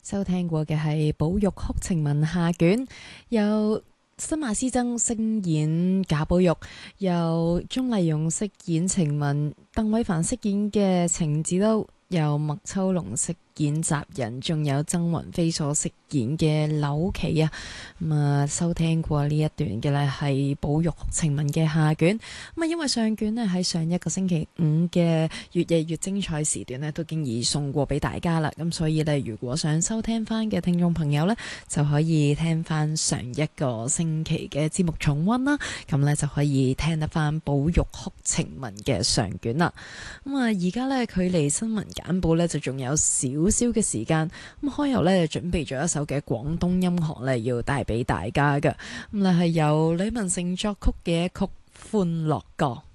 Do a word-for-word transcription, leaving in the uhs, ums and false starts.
收聽過嘅係《保育哭情文》下卷，由新馬師曾飾演賈寶玉，由鍾麗蓉飾演晴雯，鄧偉凡飾演嘅程子都，由麥秋龍飾演襲人，仲有曾雲飛所飾演嘅柳琪啊。咁啊，收聽過呢一段嘅呢係《保育哭情文》嘅下卷。咁啊，因為上卷呢喺上一個星期五嘅越夜越精彩時段呢都經已送過俾大家啦。咁所以呢，如果想收聽翻嘅聽眾朋友呢，就可以聽翻上一個星期嘅節目重溫啦。咁呢，就可以聽得翻《保育哭情文》嘅上卷啦。咁啊，而家呢，距離新聞簡報呢，就仲有少少嘅時間。咁開頭呢，準備咗一首嘅廣東音樂呢，要帶俾大家嘅。咁咧係由李文成作曲嘅一曲《歡樂歌》。